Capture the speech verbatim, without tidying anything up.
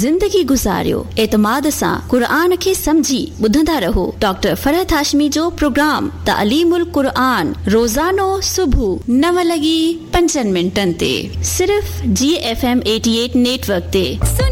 ज़िंदगी गुज़ारियो एतमाद सां क़ुरान खे समझी ॿुधंदा रहो डॉक्टर फरहत हाशमी जो प्रोग्राम तालीमुल क़ुरान रोज़ानो सुबुह नव लॻी पंजनि मिंटनि ते सिर्फ़ जी एफ एम अठासी नेटवर्क ते।